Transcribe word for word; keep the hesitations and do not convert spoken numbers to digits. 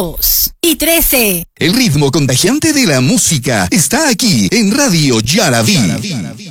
dos y trece. El ritmo contagiante de la música está aquí en Radio Yaraví.